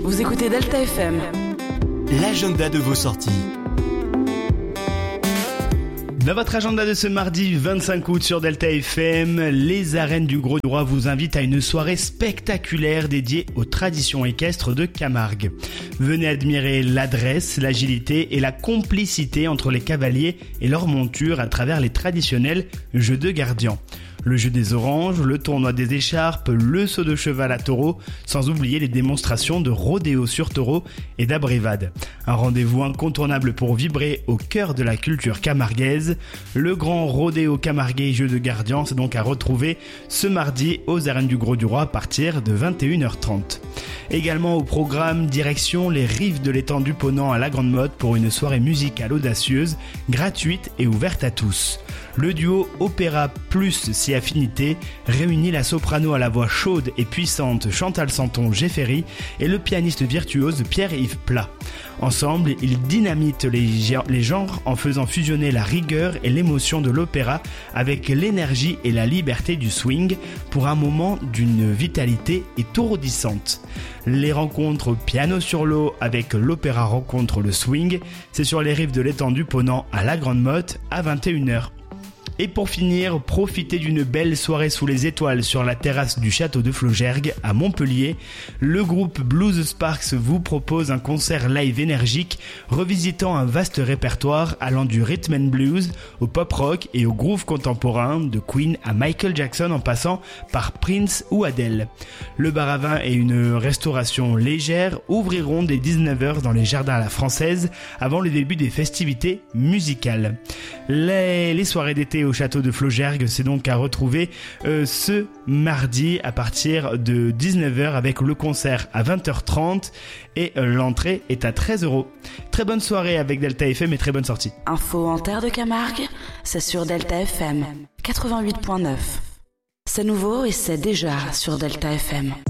Vous écoutez Delta FM. L'agenda de vos sorties. Dans votre agenda de ce mardi 25 août sur Delta FM, les arènes du Grau-du-Roi vous invitent à une soirée spectaculaire dédiée aux traditions équestres de Camargue. Venez admirer l'adresse, l'agilité et la complicité entre les cavaliers et leurs montures à travers les traditionnels jeux de gardians. Le jeu des oranges, le tournoi des écharpes, le saut de cheval à taureau, sans oublier les démonstrations de rodéo sur taureau et d'abrévade. Un rendez-vous incontournable pour vibrer au cœur de la culture camarguaise. Le grand rodéo camarguais jeu de gardiens, c'est donc à retrouver ce mardi aux arènes du Grau-du-Roi à partir de 21h30. Également au programme, direction les rives de l'étang du Ponant à la Grande Motte pour une soirée musicale audacieuse, gratuite et ouverte à tous. Le duo Opéra plus Si Affinité réunit la soprano à la voix chaude et puissante Chantal Santon-Jeffery et le pianiste virtuose Pierre-Yves Plat. Ensemble, ils dynamitent les genres en faisant fusionner la rigueur et l'émotion de l'opéra avec l'énergie et la liberté du swing pour un moment d'une vitalité étourdissante. Les rencontres piano sur l'eau avec l'opéra rencontre le swing, c'est sur les rives de l'étang du Ponant à la Grande Motte à 21h. Et pour finir, profitez d'une belle soirée sous les étoiles sur la terrasse du château de Flaugergue à Montpellier. Le groupe Blues Sparks vous propose un concert live énergique revisitant un vaste répertoire allant du rhythm and blues au pop rock et au groove contemporain, de Queen à Michael Jackson en passant par Prince ou Adele. Le bar à vin et une restauration légère ouvriront dès 19h dans les jardins à la française avant le début des festivités musicales. Les soirées d'été au château de Flaugergue, c'est donc à retrouver ce mardi à partir de 19h avec le concert à 20h30 et l'entrée est à 13€. Très bonne soirée avec Delta FM et très bonne sortie. Info en terre de Camargue, c'est sur Delta FM 88.9. C'est nouveau et c'est déjà sur Delta FM.